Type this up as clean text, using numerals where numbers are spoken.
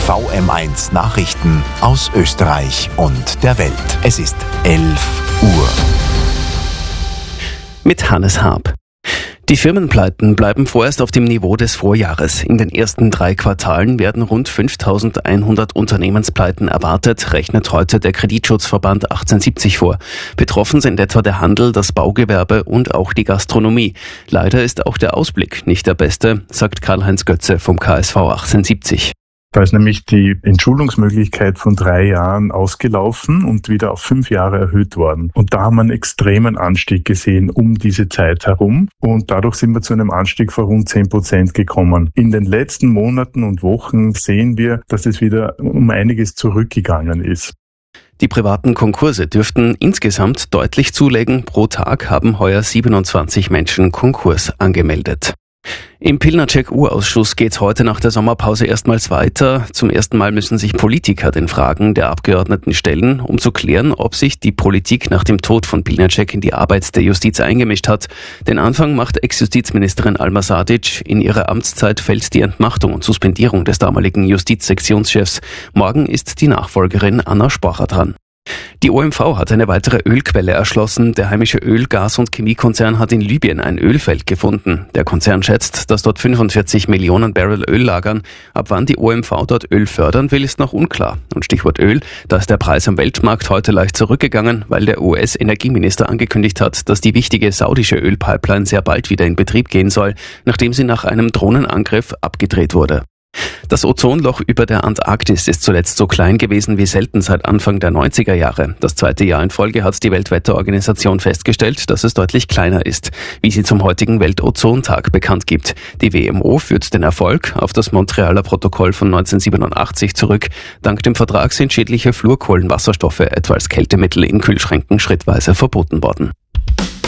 VM1 Nachrichten aus Österreich und der Welt. Es ist 11 Uhr. Mit Hannes Haab. Die Firmenpleiten bleiben vorerst auf dem Niveau des Vorjahres. In den ersten 3 Quartalen werden rund 5.100 Unternehmenspleiten erwartet, rechnet heute der Kreditschutzverband 1870 vor. Betroffen sind etwa der Handel, das Baugewerbe und auch die Gastronomie. Leider ist auch der Ausblick nicht der beste, sagt Karl-Heinz Götze vom KSV 1870. Da ist nämlich die Entschuldungsmöglichkeit von 3 Jahren ausgelaufen und wieder auf 5 Jahre erhöht worden. Und da haben wir einen extremen Anstieg gesehen um diese Zeit herum. Und dadurch sind wir zu einem Anstieg von rund 10% gekommen. In den letzten Monaten und Wochen sehen wir, dass es wieder um einiges zurückgegangen ist. Die privaten Konkurse dürften insgesamt deutlich zulegen. Pro Tag haben heuer 27 Menschen Konkurs angemeldet. Im Pilnacek-Urausschuss geht's heute nach der Sommerpause erstmals weiter. Zum ersten Mal müssen sich Politiker den Fragen der Abgeordneten stellen, um zu klären, ob sich die Politik nach dem Tod von Pilnacek in die Arbeit der Justiz eingemischt hat. Den Anfang macht Ex-Justizministerin Alma Sadic. In ihrer Amtszeit fällt die Entmachtung und Suspendierung des damaligen Justizsektionschefs. Morgen ist die Nachfolgerin Anna Spocher dran. Die OMV hat eine weitere Ölquelle erschlossen. Der heimische Öl-, Gas- und Chemiekonzern hat in Libyen ein Ölfeld gefunden. Der Konzern schätzt, dass dort 45 Millionen Barrel Öl lagern. Ab wann die OMV dort Öl fördern will, ist noch unklar. Und Stichwort Öl, da ist der Preis am Weltmarkt heute leicht zurückgegangen, weil der US-Energieminister angekündigt hat, dass die wichtige saudische Ölpipeline sehr bald wieder in Betrieb gehen soll, nachdem sie nach einem Drohnenangriff abgedreht wurde. Das Ozonloch über der Antarktis ist zuletzt so klein gewesen wie selten seit Anfang der 90er Jahre. Das 2. Jahr in Folge hat die Weltwetterorganisation festgestellt, dass es deutlich kleiner ist, wie sie zum heutigen Weltozontag bekannt gibt. Die WMO führt den Erfolg auf das Montrealer Protokoll von 1987 zurück. Dank dem Vertrag sind schädliche Fluorkohlenwasserstoffe etwa als Kältemittel in Kühlschränken schrittweise verboten worden.